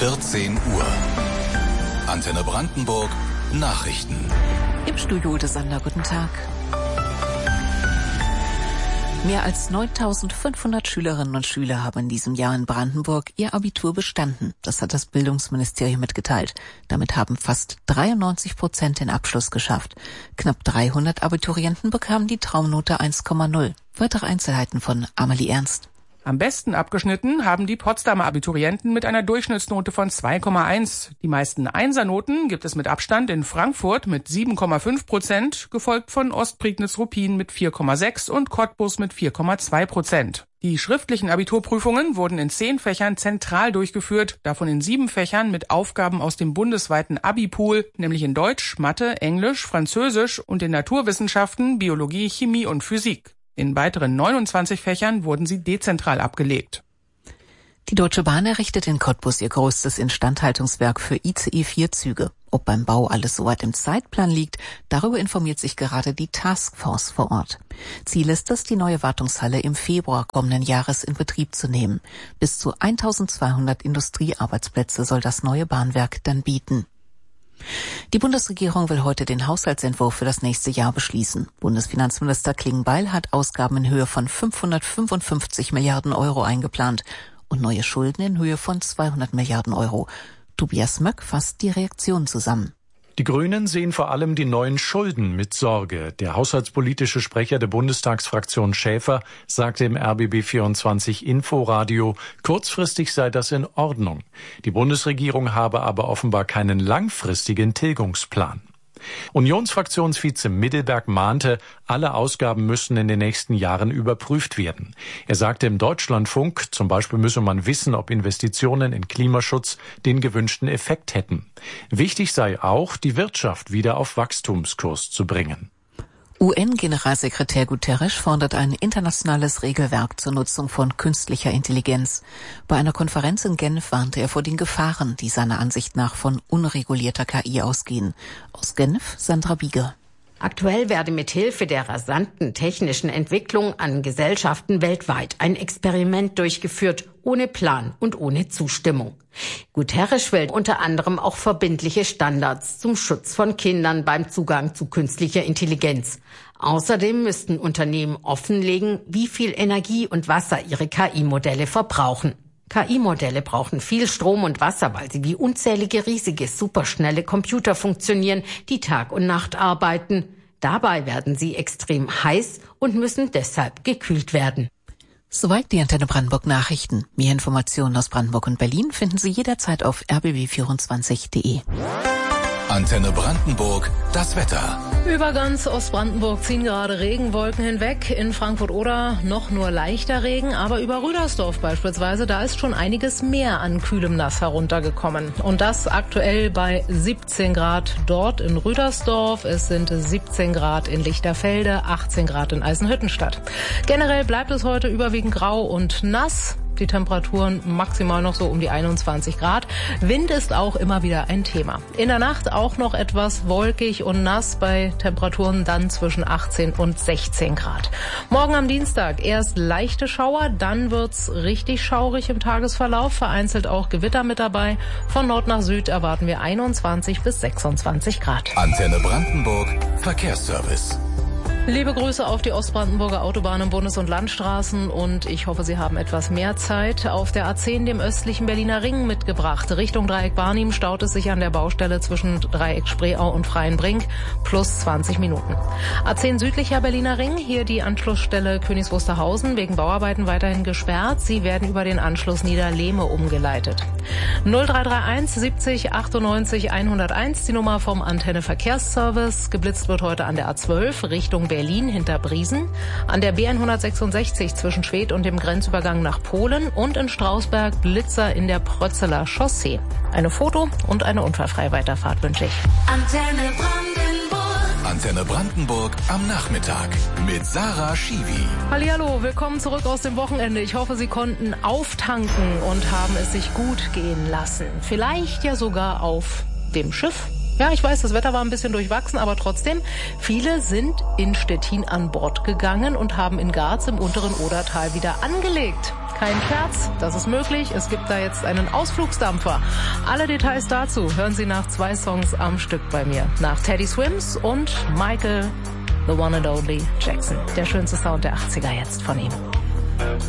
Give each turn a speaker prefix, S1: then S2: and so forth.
S1: 14 Uhr. Antenne Brandenburg Nachrichten.
S2: Im Studio Ute Sander, guten Tag. Mehr als 9.500 Schülerinnen und Schüler haben in diesem Jahr in Brandenburg ihr Abitur bestanden. Das hat das Bildungsministerium mitgeteilt. Damit haben fast 93% den Abschluss geschafft. Knapp 300 Abiturienten bekamen die Traumnote 1,0. Weitere Einzelheiten von Amelie Ernst.
S3: Am besten abgeschnitten haben die Potsdamer Abiturienten mit einer Durchschnittsnote von 2,1. Die meisten Einsernoten gibt es mit Abstand in Frankfurt mit 7,5%, gefolgt von Ostprignitz-Ruppin mit 4,6 und Cottbus mit 4,2%. Die schriftlichen Abiturprüfungen wurden in 10 Fächern zentral durchgeführt, davon in 7 Fächern mit Aufgaben aus dem bundesweiten Abi-Pool, nämlich in Deutsch, Mathe, Englisch, Französisch und in Naturwissenschaften, Biologie, Chemie und Physik. In weiteren 29 Fächern wurden sie dezentral abgelegt.
S2: Die Deutsche Bahn errichtet in Cottbus ihr größtes Instandhaltungswerk für ICE-4-Züge. Ob beim Bau alles soweit im Zeitplan liegt, darüber informiert sich gerade die Taskforce vor Ort. Ziel ist es, die neue Wartungshalle im Februar kommenden Jahres in Betrieb zu nehmen. Bis zu 1.200 Industriearbeitsplätze soll das neue Bahnwerk dann bieten. Die Bundesregierung will heute den Haushaltsentwurf für das nächste Jahr beschließen. Bundesfinanzminister Klingbeil hat Ausgaben in Höhe von 555 Milliarden Euro eingeplant und neue Schulden in Höhe von 200 Milliarden Euro. Tobias Möck fasst die Reaktion zusammen.
S4: Die Grünen sehen vor allem die neuen Schulden mit Sorge. Der haushaltspolitische Sprecher der Bundestagsfraktion Schäfer sagte im RBB24 Inforadio, kurzfristig sei das in Ordnung. Die Bundesregierung habe aber offenbar keinen langfristigen Tilgungsplan. Unionsfraktionsvize Middelberg mahnte, alle Ausgaben müssen in den nächsten Jahren überprüft werden. Er sagte im Deutschlandfunk, zum Beispiel müsse man wissen, ob Investitionen in Klimaschutz den gewünschten Effekt hätten. Wichtig sei auch, die Wirtschaft wieder auf Wachstumskurs zu bringen.
S2: UN-Generalsekretär Guterres fordert ein internationales Regelwerk zur Nutzung von künstlicher Intelligenz. Bei einer Konferenz in Genf warnte er vor den Gefahren, die seiner Ansicht nach von unregulierter KI ausgehen. Aus Genf, Sandra Bieger.
S5: Aktuell werde mithilfe der rasanten technischen Entwicklung an Gesellschaften weltweit ein Experiment durchgeführt, ohne Plan und ohne Zustimmung. Guterres will unter anderem auch verbindliche Standards zum Schutz von Kindern beim Zugang zu künstlicher Intelligenz. Außerdem müssten Unternehmen offenlegen, wie viel Energie und Wasser ihre KI-Modelle verbrauchen. KI-Modelle brauchen viel Strom und Wasser, weil sie wie unzählige riesige, superschnelle Computer funktionieren, die Tag und Nacht arbeiten. Dabei werden sie extrem heiß und müssen deshalb gekühlt werden.
S2: Soweit die Antenne Brandenburg Nachrichten. Mehr Informationen aus Brandenburg und Berlin finden Sie jederzeit auf rbb24.de.
S1: Antenne Brandenburg, das Wetter.
S6: Über ganz Ostbrandenburg ziehen gerade Regenwolken hinweg. In Frankfurt-Oder noch nur leichter Regen, aber über Rüdersdorf beispielsweise, da ist schon einiges mehr an kühlem Nass heruntergekommen. Und das aktuell bei 17 Grad dort in Rüdersdorf. Es sind 17 Grad in Lichterfelde, 18 Grad in Eisenhüttenstadt. Generell bleibt es heute überwiegend grau und nass. Die Temperaturen maximal noch so um die 21 Grad. Wind ist auch immer wieder ein Thema. In der Nacht auch noch etwas wolkig und nass bei Temperaturen dann zwischen 18 und 16 Grad. Morgen am Dienstag erst leichte Schauer, dann wird's richtig schaurig im Tagesverlauf. Vereinzelt auch Gewitter mit dabei. Von Nord nach Süd erwarten wir 21 bis 26 Grad.
S1: Antenne Brandenburg Verkehrsservice.
S6: Liebe Grüße auf die Ostbrandenburger Autobahnen, Bundes- und Landstraßen und ich hoffe, Sie haben etwas mehr Zeit auf der A10, dem östlichen Berliner Ring, mitgebracht. Richtung Dreieck Barnim staut es sich an der Baustelle zwischen Dreieck Spreeau und Freienbrink plus 20 Minuten. A10 südlicher Berliner Ring, hier die Anschlussstelle Königs Wusterhausen, wegen Bauarbeiten weiterhin gesperrt. Sie werden über den Anschluss Niederlehme umgeleitet. 0331 70 98 101, die Nummer vom Antenne Verkehrsservice. Geblitzt wird heute an der A12 Richtung Berlin hinter Briesen, an der B166 zwischen Schwedt und dem Grenzübergang nach Polen und in Strausberg Blitzer in der Prötzeler Chaussee. Eine Foto- und eine unfallfreie Weiterfahrt wünsche ich.
S1: Antenne Brandenburg. Antenne Brandenburg am Nachmittag mit Sarah Schiwi.
S6: Hallihallo, willkommen zurück aus dem Wochenende. Ich hoffe, Sie konnten auftanken und haben es sich gut gehen lassen. Vielleicht ja sogar auf dem Schiff. Ja, ich weiß, das Wetter war ein bisschen durchwachsen, aber trotzdem, viele sind in Stettin an Bord gegangen und haben in Garz im unteren Odertal wieder angelegt. kein Scherz, das ist möglich. Es gibt da jetzt einen Ausflugsdampfer. Alle Details dazu hören Sie nach 2 Songs am Stück bei mir. Nach Teddy Swims und Michael, the one and only Jackson. Der schönste Sound der 80er jetzt von ihm.